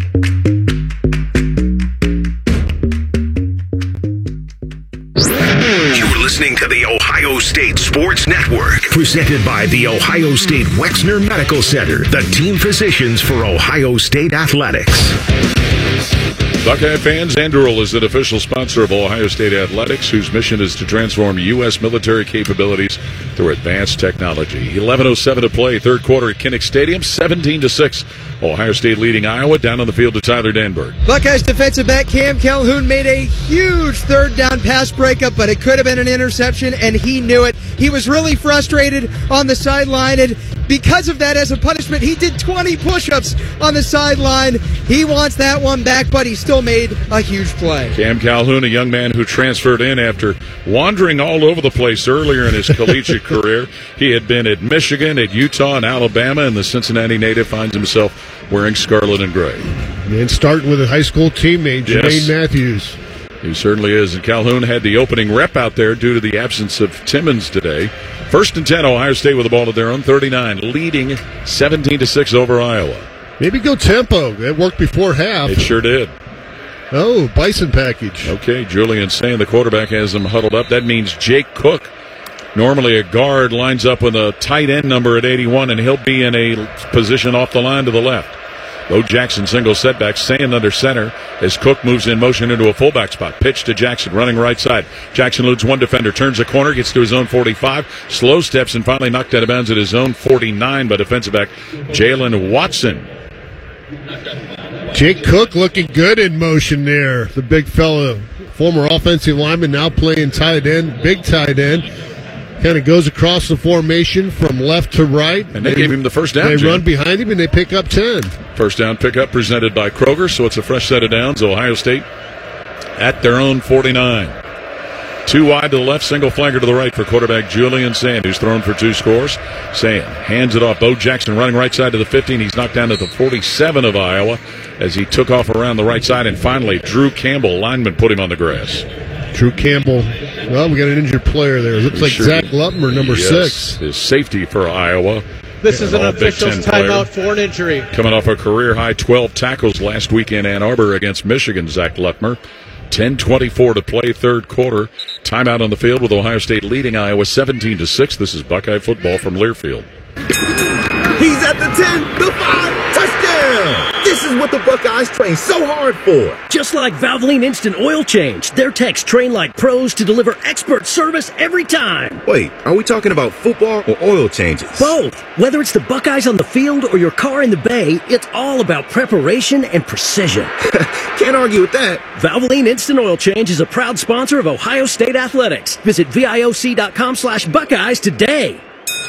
Listening to the Ohio State Sports Network, presented by the Ohio State Wexner Medical Center, the team physicians for Ohio State Athletics. Buckeye fans, Anduril is an official sponsor of Ohio State Athletics, whose mission is to transform U.S. military capabilities through advanced technology. 11:07 to play, third quarter at Kinnick Stadium, 17-6. Ohio State leading Iowa. Down on the field to Tyler Danberg. Buckeyes defensive back Cam Calhoun made a huge third down pass breakup, but it could have been an interception, and he knew it. He was really frustrated on the sideline, and because of that, as a punishment, he did 20 push-ups on the sideline. He wants that one back, but he still made a huge play. Cam Calhoun, a young man who transferred in after wandering all over the place earlier in his collegiate career. He had been at Michigan, at Utah, and Alabama, and the Cincinnati native finds himself wearing scarlet and gray. And starting with a high school teammate, Jermaine Matthews. He certainly is. And Calhoun had the opening rep out there due to the absence of Timmons today. 1st and 10, Ohio State with the ball at their own 39, leading 17-6 over Iowa. Maybe go tempo. That worked before half. It sure did. Oh, Bison package. Okay, Julian saying the quarterback has them huddled up. That means Jake Cook, normally a guard, lines up with a tight end number at 81, and he'll be in a position off the line to the left. Bo Jackson single setback, Sand under center as Cook moves in motion into a fullback spot. Pitch to Jackson, running right side. Jackson eludes one defender, turns the corner, gets to his own 45, slow steps, and finally knocked out of bounds at his own 49 by defensive back Jalen Watson. Jake Cook looking good in motion there. The big fella, former offensive lineman, now playing tight end, big tight end. Kind of goes across the formation from left to right. And they gave him the first down. They run behind him, and they pick up 10. First down pickup presented by Kroger, so it's a fresh set of downs. Ohio State at their own 49. Two wide to the left, single flanker to the right for quarterback Julian Sand, who's thrown for 2 scores. Sand hands it off. Bo Jackson running right side to the 15. He's knocked down to the 47 of Iowa as he took off around the right side. And finally, Drew Campbell, lineman, put him on the grass. Drew Campbell. Well, we got an injured player there. It looks like Zach Lutmer, number 6. His safety for Iowa. This is an official timeout for an injury. Coming off a career-high 12 tackles last week in Ann Arbor against Michigan, Zach Lutmer. 10:24 to play, third quarter. Timeout on the field with Ohio State leading Iowa 17-6. This is Buckeye football from Learfield. He's at the 10, the 5, touchdown! This is what the Buckeyes train so hard for. Just like Valvoline Instant Oil Change, their techs train like pros to deliver expert service every time. Wait, are we talking about football or oil changes? Both. Whether it's the Buckeyes on the field or your car in the bay, it's all about preparation and precision. Can't argue with that. Valvoline Instant Oil Change is a proud sponsor of Ohio State Athletics. Visit VIOC.com/Buckeyes today.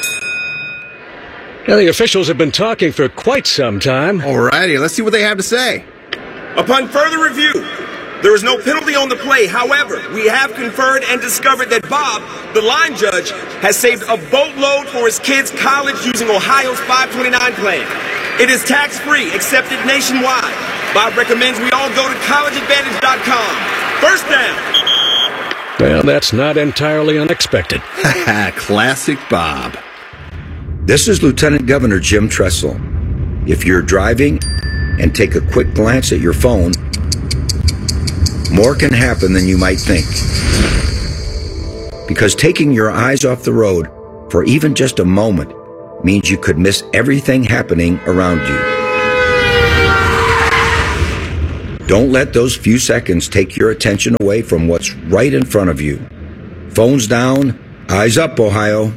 Now, the officials have been talking for quite some time. Alrighty, let's see what they have to say. Upon further review, there is no penalty on the play. However, we have conferred and discovered that Bob, the line judge, has saved a boatload for his kids' college using Ohio's 529 plan. It is tax-free, accepted nationwide. Bob recommends we all go to collegeadvantage.com. First down. Well, that's not entirely unexpected. Classic Bob. This is Lieutenant Governor Jim Tressel. If you're driving and take a quick glance at your phone, more can happen than you might think. Because taking your eyes off the road for even just a moment means you could miss everything happening around you. Don't let those few seconds take your attention away from what's right in front of you. Phones down, eyes up, Ohio.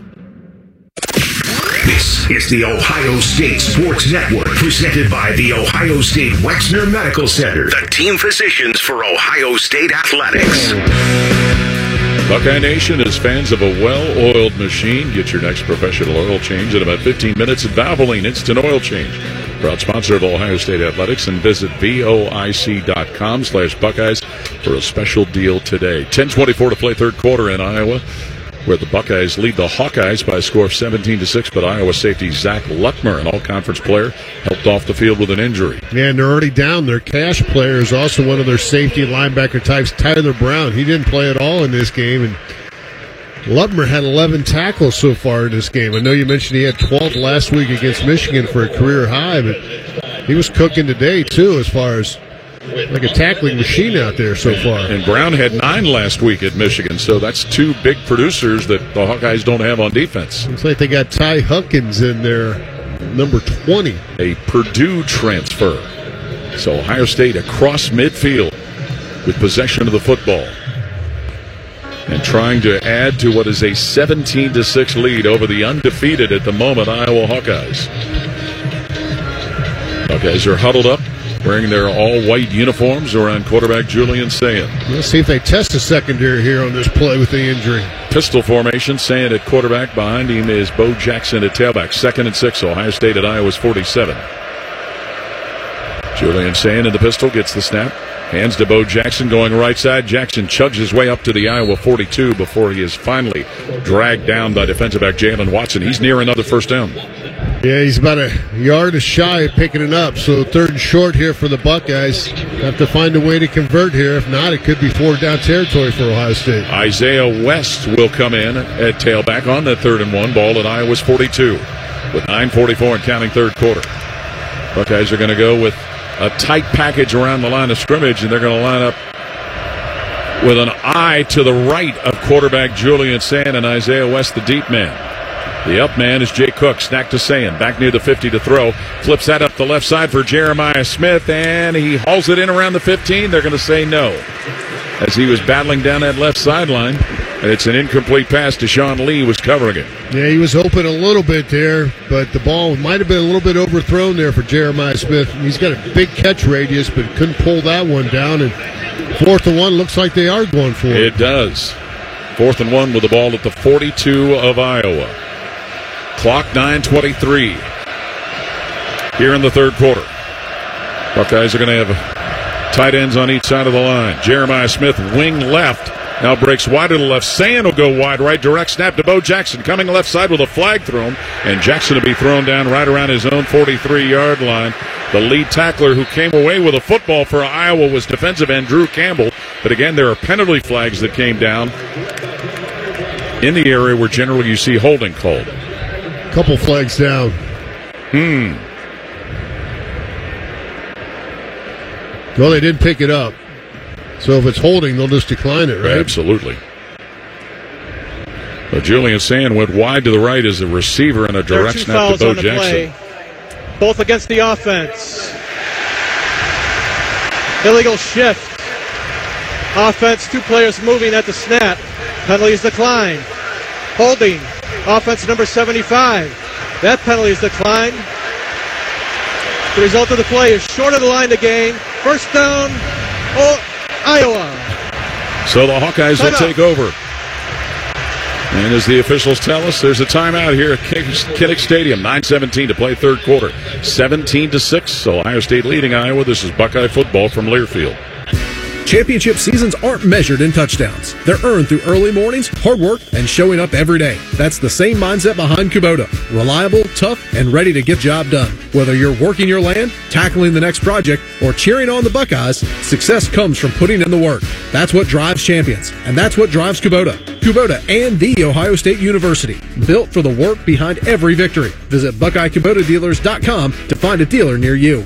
This is the Ohio State Sports Network, presented by the Ohio State Wexner Medical Center, the team physicians for Ohio State Athletics. Buckeye Nation is fans of a well-oiled machine. Get your next professional oil change in about 15 minutes at Valvoline Instant Oil Change. Proud sponsor of Ohio State Athletics, and visit voic.com/Buckeyes for a special deal today. 10:24 to play third quarter in Iowa, where the Buckeyes lead the Hawkeyes by a score of 17-6, but Iowa safety Zach Luckmer, an all-conference player, helped off the field with an injury. Yeah, and they're already down. Their cash player is also one of their safety linebacker types, Tyler Brown. He didn't play at all in this game, and Luckmer had 11 tackles so far in this game. I know you mentioned he had 12 last week against Michigan for a career high, but he was cooking today, too, as far as like a tackling machine out there so far. And Brown had 9 last week at Michigan, so that's 2 big producers that the Hawkeyes don't have on defense. Looks like they got Ty Huckins in there, number 20. A Purdue transfer. So Ohio State across midfield with possession of the football and trying to add to what is a 17-6 lead over the undefeated at the moment Iowa Hawkeyes. Hawkeyes are huddled up, wearing their all-white uniforms around quarterback Julian Sayin. Let's see if they test the secondary here on this play with the injury. Pistol formation, Sayin at quarterback. Behind him is Bo Jackson at tailback. 2nd and 6, Ohio State at Iowa's 47. Julian Sayin in the pistol, gets the snap. Hands to Bo Jackson going right side. Jackson chugs his way up to the Iowa 42 before he is finally dragged down by defensive back Jalen Watson. He's near another first down. Yeah, he's about a yard shy of picking it up. So 3rd and short here for the Buckeyes. Have to find a way to convert here. If not, it could be 4th down territory for Ohio State. Isaiah West will come in at tailback on that 3rd and 1. Ball at Iowa's 42 with 9:44 and counting third quarter. Buckeyes are going to go with a tight package around the line of scrimmage, and they're going to line up with an eye to the right of quarterback Julian Sayin and Isaiah West, the deep man. The up man is Jay Cook. Snack to Sayin, back near the 50 to throw. Flips that up the left side for Jeremiah Smith, and he hauls it in around the 15. They're going to say no, as he was battling down that left sideline. And it's an incomplete pass to Sean Lee, was covering it. Yeah, he was open a little bit there, but the ball might have been a little bit overthrown there for Jeremiah Smith. He's got a big catch radius, but couldn't pull that one down. And 4th and 1 looks like they are going for it. It does. 4th and 1 with the ball at the 42 of Iowa. Clock 9:23 here in the third quarter. Buckeyes are going to have tight ends on each side of the line. Jeremiah Smith, wing left. Now breaks wide to the left. Sayin will go wide right. Direct snap to Bo Jackson. Coming left side with a flag thrown. And Jackson will be thrown down right around his own 43-yard line. The lead tackler who came away with a football for Iowa was defensive end Drew Campbell. But again, there are penalty flags that came down in the area where generally you see holding called. Couple flags down. Well, they didn't pick it up. So if it's holding, they'll just decline it, right? Absolutely. But Julian Sayin went wide to the right as a receiver and a direct snap to Bo Jackson. Play, both against the offense. Illegal shift. Offense, 2 players moving at the snap. Penalty is declined. Holding. Offense number 75. That penalty is declined. The result of the play is short of the line to gain. First down, Iowa. So the Hawkeyes will take over. And as the officials tell us, there's a timeout here at Kinnick Stadium. 9:17 to play third quarter. 17-6. Ohio State leading Iowa. This is Buckeye football from Learfield. Championship seasons aren't measured in touchdowns. They're earned through early mornings, hard work, and showing up every day. That's the same mindset behind Kubota. Reliable, tough, and ready to get the job done. Whether you're working your land, tackling the next project, or cheering on the Buckeyes, success comes from putting in the work. That's what drives champions, and that's what drives Kubota. Kubota and The Ohio State University. Built for the work behind every victory. Visit BuckeyeKubotaDealers.com to find a dealer near you.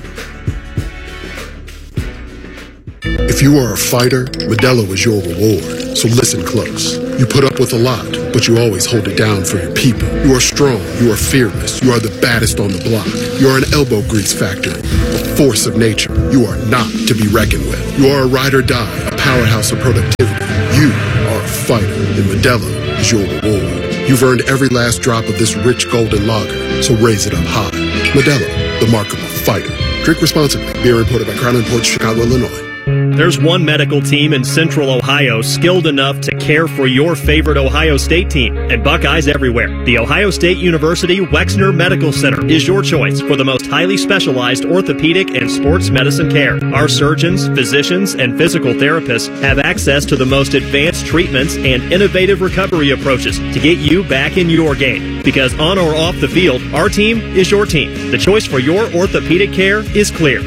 If you are a fighter, Modelo is your reward. So listen close. You put up with a lot, but you always hold it down for your people. You are strong. You are fearless. You are the baddest on the block. You are an elbow grease factory, a force of nature. You are not to be reckoned with. You are a ride or die, a powerhouse of productivity. You are a fighter, and Modelo is your reward. You've earned every last drop of this rich golden lager, so raise it up high. Modelo, the mark of a fighter. Drink responsibly. Beer imported by Crown Imports, Chicago, Illinois. There's one medical team in Central Ohio skilled enough to care for your favorite Ohio State team, and Buckeyes everywhere. The Ohio State University Wexner Medical Center is your choice for the most highly specialized orthopedic and sports medicine care. Our surgeons, physicians, and physical therapists have access to the most advanced treatments and innovative recovery approaches to get you back in your game. Because on or off the field, our team is your team. The choice for your orthopedic care is clear.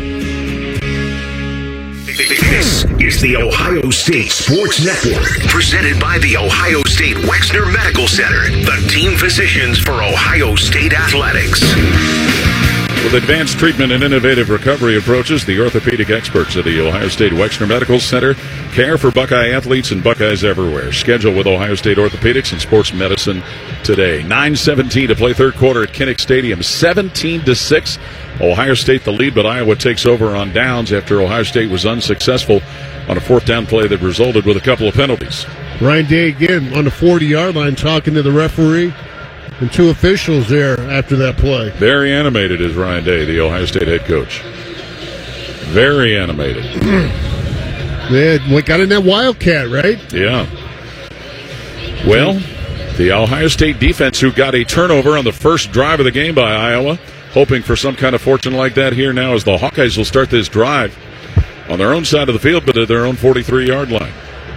This is the Ohio State Sports Network, presented by the Ohio State Wexner Medical Center, the team physicians for Ohio State athletics. With advanced treatment and innovative recovery approaches, the orthopedic experts at the Ohio State Wexner Medical Center care for Buckeye athletes and Buckeyes everywhere. Schedule with Ohio State Orthopedics and Sports Medicine today. 9:17 to play third quarter at Kinnick Stadium. 17-6. Ohio State the lead, but Iowa takes over on downs after Ohio State was unsuccessful on a fourth down play that resulted with a couple of penalties. Ryan Day again on the 40-yard line talking to the referee and two officials there after that play. Very animated is Ryan Day, the Ohio State head coach. Very animated. They got in that Wildcat, right? Yeah. Well, the Ohio State defense, who got a turnover on the first drive of the game by Iowa, hoping for some kind of fortune like that here now as the Hawkeyes will start this drive on their own side of the field, but at their own 43-yard line.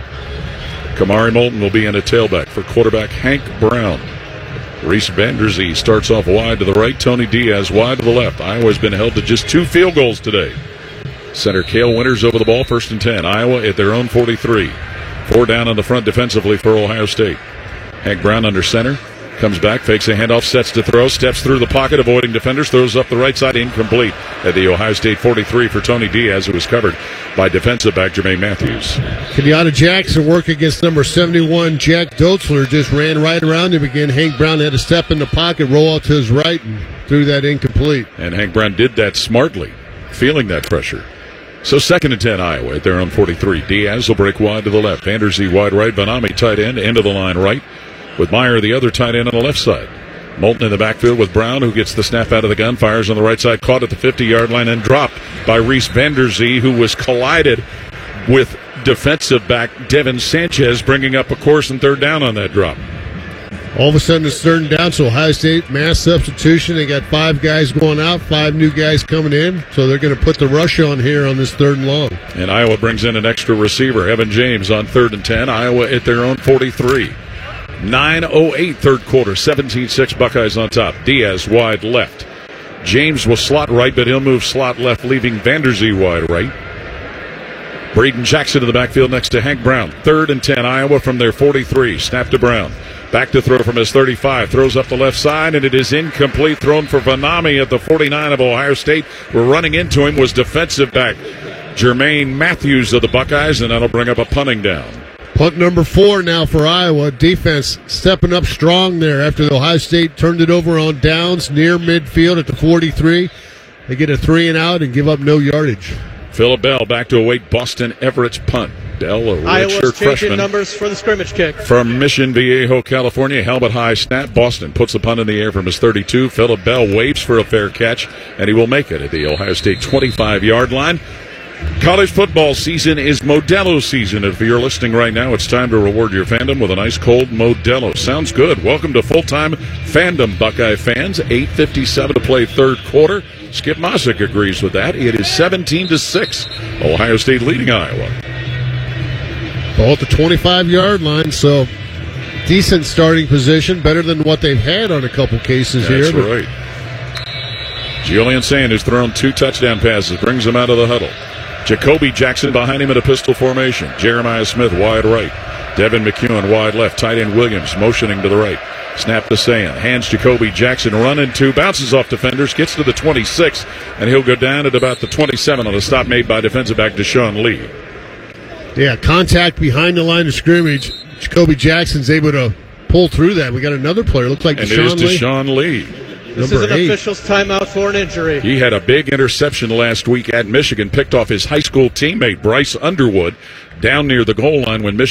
Kamari Moulton will be in a tailback for quarterback Hank Brown. Reese Vanderzee starts off wide to the right. Tony Diaz wide to the left. Iowa's been held to just 2 field goals today. Center Cale Winters over the ball, 1st and 10. Iowa at their own 43. 4 down on the front defensively for Ohio State. Hank Brown under center. Comes back, fakes a handoff, sets to throw, steps through the pocket, avoiding defenders, throws up the right side, incomplete at the Ohio State 43 for Tony Diaz, who was covered by defensive back Jermaine Matthews. Kenyatta Jackson work against number 71, Jack Dotzler, just ran right around him again. Hank Brown had to step in the pocket, roll out to his right, and threw that incomplete. And Hank Brown did that smartly, feeling that pressure. So 2nd and 10, Iowa at their own 43. Diaz will break wide to the left. Vanderzee wide right, Vanami tight end of the line right, with Meyer, the other tight end, on the left side. Moulton in the backfield with Brown, who gets the snap out of the gun, fires on the right side, caught at the 50-yard line, and dropped by Reese Vanderzee, who was collided with defensive back Devin Sanchez, bringing up a course and 3rd down on that drop. All of a sudden it's 3rd and down, so Ohio State, mass substitution. They got 5 guys going out, 5 new guys coming in, so they're going to put the rush on here on this 3rd and long. And Iowa brings in an extra receiver, Evan James, on 3rd and 10. Iowa at their own 43. 9:08 third quarter, 17-6 Buckeyes on top. Diaz wide left. James will slot right, but he'll move slot left, leaving Vanderzee wide right. Braden Jackson in the backfield next to Hank Brown. 3rd and 10, Iowa from their 43. Snap to Brown. Back to throw from his 35. Throws up the left side, and it is incomplete. Thrown for Vanami at the 49 of Ohio State. We're running into him was defensive back Jermaine Matthews of the Buckeyes, and that'll bring up a punting down. Punt number 4 now for Iowa. Defense stepping up strong there after the Ohio State turned it over on downs near midfield at the 43. They get a 3 and out and give up no yardage. Phillip Bell back to await Boston Everett's punt. Bell, a redshirt freshman. Numbers for the scrimmage kick. From Mission Viejo, California. Helmet high snap. Boston puts the punt in the air from his 32. Phillip Bell waits for a fair catch, and he will make it at the Ohio State 25-yard line. College football season is Modelo season. If you're listening right now, it's time to reward your fandom with an ice cold Modelo. Sounds good. Welcome to full-time fandom, Buckeye fans. 8:57 to play third quarter. Skip Mosick agrees with that. It is 17-6. Ohio State leading Iowa. Ball at the 25-yard line, so decent starting position, better than what they've had on a couple cases here. That's right. Julian Sanders thrown 2 touchdown passes, brings them out of the huddle. Jacoby Jackson behind him in a pistol formation. Jeremiah Smith wide right. Devin McEwen wide left. Tight end Williams motioning to the right. Snap to Sand. Hands Jacoby Jackson running 2. Bounces off defenders. Gets to the 26. And he'll go down at about the 27 on a stop made by defensive back Deshaun Lee. Yeah, contact behind the line of scrimmage. Jacoby Jackson's able to pull through that. We got another player. Looks like Deshaun Lee. And it is Deshaun Lee. This is an official's timeout for an injury. He had a big interception last week at Michigan. Picked off his high school teammate, Bryce Underwood, down near the goal line when Michigan